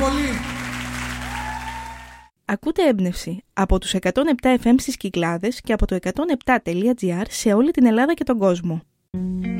πολύ. Ακούτε έμπνευση από τους 107 FM στις Κυκλάδες και από το 107.gr σε όλη την Ελλάδα και τον κόσμο.